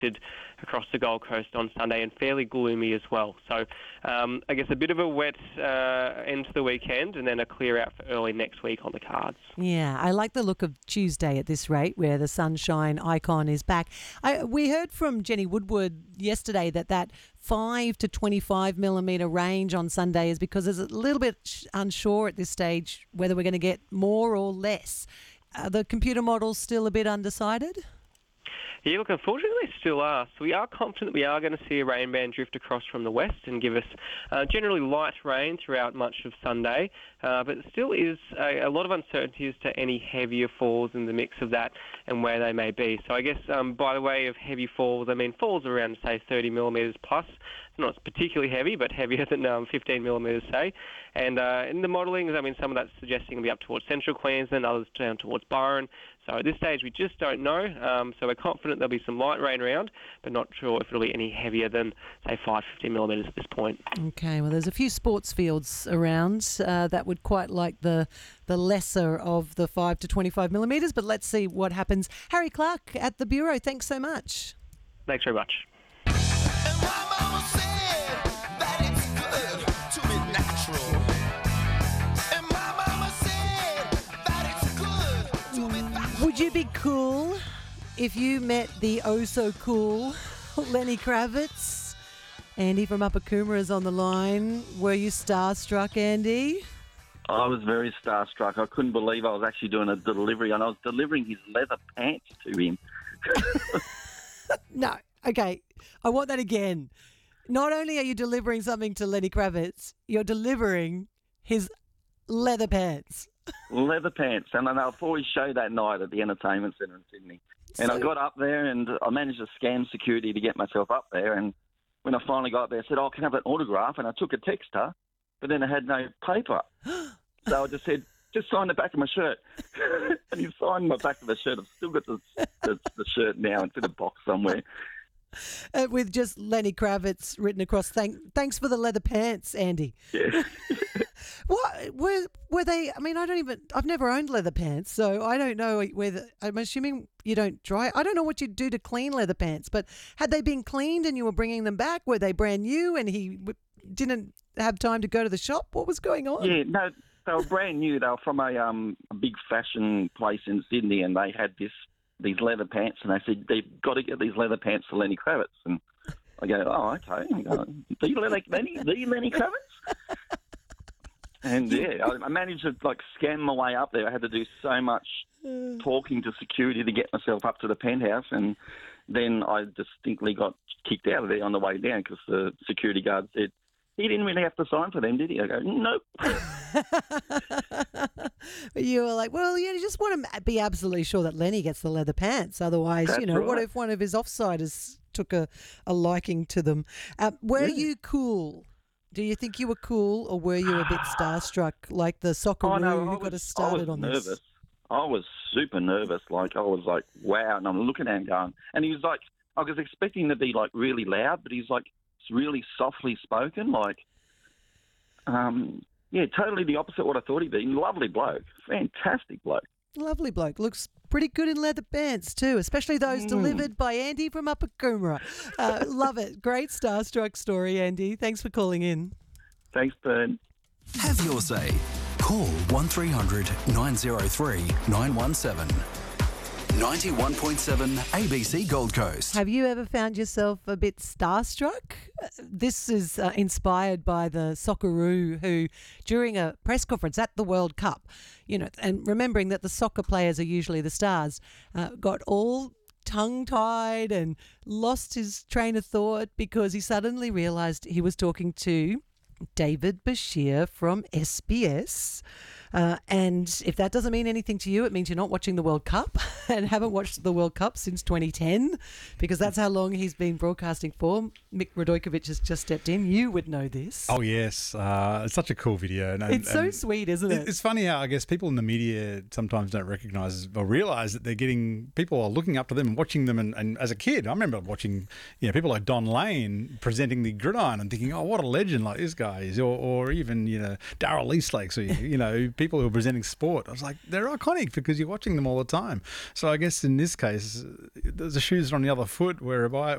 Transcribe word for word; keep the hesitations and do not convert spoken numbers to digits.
across the Gold Coast on Sunday and fairly gloomy as well. So um, I guess a bit of a wet uh, end to the weekend and then a clear out for early next week on the cards. Yeah, I like the look of Tuesday at this rate where the sunshine icon is back. I, we heard from Jenny Woodward yesterday that that five to twenty-five millimetre range on Sunday is because it's a little bit unsure at this stage whether we're going to get more or less. Are the computer models still a bit undecided? Yeah, look, unfortunately they still are. So we are confident we are going to see a rain band drift across from the west and give us uh, generally light rain throughout much of Sunday. Uh, but it still is a, a lot of uncertainty as to any heavier falls in the mix of that and where they may be. So I guess um, by the way of heavy falls, I mean falls around, say, thirty millimetres plus. It's not particularly heavy, but heavier than um, fifteen millimetres, say. And uh, in the modelling, I mean, some of that's suggesting it'll be up towards central Queensland, others down towards Byron. So at this stage, we just don't know. Um, so we're confident there'll be some light rain around, but not sure if it'll be any heavier than, say, five to fifteen millimetres at this point. Okay, well, there's a few sports fields around uh, that would quite like the the lesser of the five to twenty-five millimetres, but let's see what happens. Harry Clark at the Bureau, thanks so much. Thanks very much. Would you be cool if you met the oh-so-cool Lenny Kravitz? Andy from Upper Coomera is on the line. Were you starstruck, Andy? I was very starstruck. I couldn't believe I was actually doing a delivery, and I was delivering his leather pants to him. No. Okay. I want that again. Not only are you delivering something to Lenny Kravitz, you're delivering his leather pants. Leather pants, and I'll always show that night at the Entertainment Centre in Sydney. And so, I got up there and I managed to scam security to get myself up there. And when I finally got there, I said, oh, can I have an autograph? And I took a texter, but then I had no paper. So I just said, just sign the back of my shirt. And he signed my back of the shirt. I've still got the, the, the shirt now. It's in a box somewhere. Uh, with just Lenny Kravitz written across. Thank, thanks for the leather pants, Andy. Yeah. What were were they? I mean, I don't even. I've never owned leather pants, so I don't know whether. I'm assuming you don't dry. I don't know what you do to clean leather pants. But had they been cleaned and you were bringing them back? Were they brand new and he w- didn't have time to go to the shop? What was going on? Yeah, no, they were brand new. They were from a um a big fashion place in Sydney, and they had this these leather pants, and they said they've got to get these leather pants for Lenny Kravitz. And I go, oh, okay. I go, the Lenny, Lenny, the Lenny Kravitz. And yeah, I, I managed to like scam my way up there. I had to do so much talking to security to get myself up to the penthouse, and then I distinctly got kicked out of there on the way down because the security guard said, he didn't really have to sign for them, did he? I go, nope. You were like, well, you just want to be absolutely sure that Lenny gets the leather pants. Otherwise, That's you know, right. what if one of his offsiders took a, a liking to them? Uh, were Yeah. you cool? Do you think you were cool, or were you a bit starstruck like the Socceroo Oh, no, I who got was- us started I was on nervous. this? I was super nervous. Like, I was like, wow. And I'm looking at him going, and he was like, I was expecting to be like really loud, but he's like really softly spoken. Like, um, yeah, totally the opposite of what I thought he'd be. Lovely bloke. Fantastic bloke. Lovely bloke. Looks pretty good in leather pants too, especially those Mm. delivered by Andy from Upper Coomera. Uh, love it. Great starstruck story, Andy. Thanks for calling in. Thanks, Bern. Have your say. Call one three hundred nine oh three nine one seven. ninety-one point seven A B C Gold Coast. Have you ever found yourself a bit starstruck? Uh, This is uh, inspired by the Socceroo who, during a press conference at the World Cup, you know, and remembering that the soccer players are usually the stars, uh, got all tongue-tied and lost his train of thought because he suddenly realised he was talking to David Bashir from S B S. Uh, and if that doesn't mean anything to you, it means you're not watching the World Cup and haven't watched the World Cup since twenty ten, because that's how long he's been broadcasting for. Mick Radojkovic has just stepped in. You would know this. Oh, yes. Uh, it's such a cool video. And, It's so and sweet, isn't it? It's funny how I guess people in the media sometimes don't recognise or realise that they're getting, people are looking up to them and watching them. And, and as a kid, I remember watching, you know, people like Don Lane presenting the gridiron and thinking, oh, what a legend like this guy is. Or, or even, you know, Darryl Eastlake. So, you know, people who are presenting sport. I was like, they're iconic because you're watching them all the time. So I guess in this case, the shoes are on the other foot, whereby